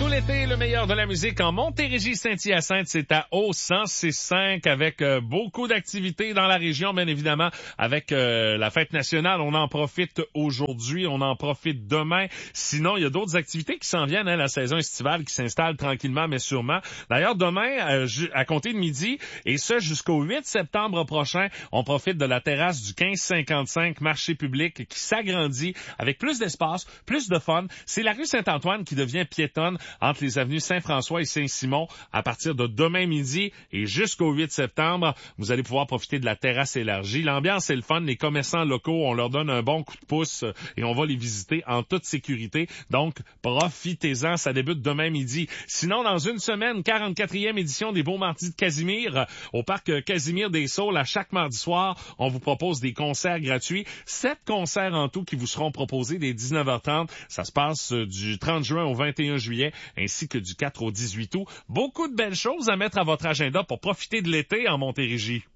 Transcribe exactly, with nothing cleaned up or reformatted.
Tout l'été, le meilleur de la musique en Montérégie-Saint-Hyacinthe, c'est à O cent six cinq avec euh, beaucoup d'activités dans la région, bien évidemment, avec euh, la fête nationale. On en profite aujourd'hui, on en profite demain. Sinon, il y a d'autres activités qui s'en viennent, hein, la saison estivale qui s'installe tranquillement, mais sûrement. D'ailleurs, demain, euh, à compter de midi, et ce jusqu'au huit septembre prochain, on profite de la terrasse du quinze cinquante-cinq marché public qui s'agrandit avec plus d'espace, plus de fun. C'est la rue Saint-Antoine qui devient piétonne entre les avenues Saint-François et Saint-Simon à partir de demain midi et jusqu'au huit septembre. Vous allez pouvoir profiter de la terrasse élargie. L'ambiance est le fun. Les commerçants locaux, on leur donne un bon coup de pouce et on va les visiter en toute sécurité. Donc, profitez-en. Ça débute demain midi. Sinon, dans une semaine, quarante-quatrième édition des Beaux Mardis de Casimir au parc Casimir des Saules. À chaque mardi soir, on vous propose des concerts gratuits. Sept concerts en tout qui vous seront proposés dès dix-neuf heures trente. Ça se passe du trente juin au vingt et un juillet, ainsi que du quatre au dix-huit août. Beaucoup de belles choses à mettre à votre agenda pour profiter de l'été en Montérégie.